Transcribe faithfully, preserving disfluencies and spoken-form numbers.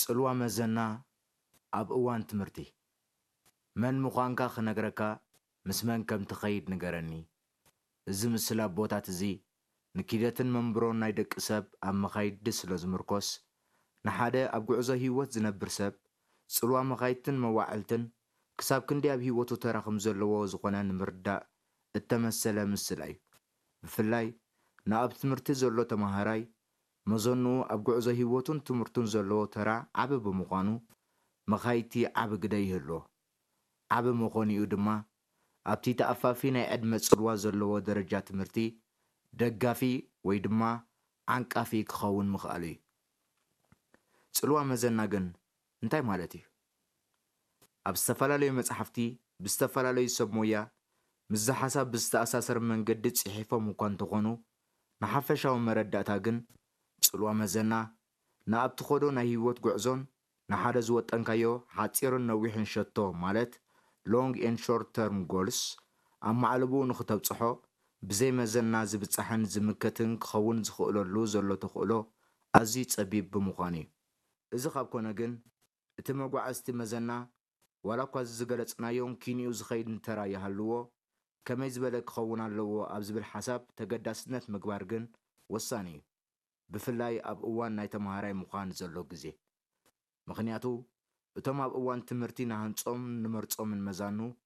ጽልዋ መዘና ኣብ እዋን ትምህርቲ መን ምዃንካ ክነግረካ ምስ መን ከም ትኸይድ ንገረኒ። እዚ ምስሊ ኣቦታት እዚ ንኪደትን መንብሮን ናይ ደቂ ሰብ ኣብ መኻይድ ስለ ዝምርኮስ ንሓደ ኣብ ጉዕዞ ህይወት ዝነብር ሰብ ጽልዋ መኻይድትን መዋዕልትን ክሳብ ክንደይ ኣብ ህይወቱ ተራ ከም ዘለዎ ዝኾነ ንምርዳእ እተመሰለ ምስላ እዩ። ብፍላይ ንኣብ ትምህርቲ ዘሎ ተማሃራይ መዘንኡ ኣብ ጉዕዞ ህይወቱን ትምህርቱን ዘለዎ ተራ ዓብ ብምዃኑ መኻይድቲ ዓብ ግደ ይህልዎ። ዓብ ምኾኒኡ ድማ ኣብቲ ተኣፋፊ ናይ ዕድመ ጽልዋ ዘለዎ ደረጃ ትምህርቲ ደጋፊ ወይ ድማ ዓንቃፊ ክኸውን ምኽኣሉ እዩ። ጽልዋ መዘና ግን እንታይ ማለት እዩ? ኣብ ዝተፈላለዩ መጽሓፍቲ ብዝተፈላለዩ ሰብ ሞያ ምስ ሓሳብ ብዝተኣሳሰር መንገዲ ጽሒፎም እኳ እንተኾኑ ንሓፈሻዊ መረዳእታ ግን ጽልዋ መዘና ንኣብ ትኸዶ ናይ ህይወት ጉዕዞን ንሓደ ዝወጠንካዮ ሓፂርን ነዊሕን ሸቶ ማለት ሎንግ ኤንድ ሾርት ተርም ጎልስ ኣብ ማዕልቡ ንኽተብጽሖ ብዘይ መዘና ዝብጻሕን ዝምከትን ክኸውን ዝኽእለሉ ዘሎ ተኽእሎ ኣዝዩ ጸቢብ ብምዃኑ እዩ። እዚ ካብ ኮነ ግን እቲ መጓዓዝቲ መዘና ዋላ እኳ ዝገለጽናዮም ኪንኡ ዝኸይድ ተራ ይሃልዎ ከመይ ዝበለ ክኸውን ኣለዎ ኣብ ዝብል ሓሳብ ተገዳስነት ምግባር ግን ወሳኒ እዩ። ብፍላይ ኣብ እዋን ናይ ተምሃራይ ምዃን ዘሎ ግዜ። ምኽንያቱ እቶም ኣብ እዋን ትምህርቲ ናሃንጾም ንመርጾምን መዛኑ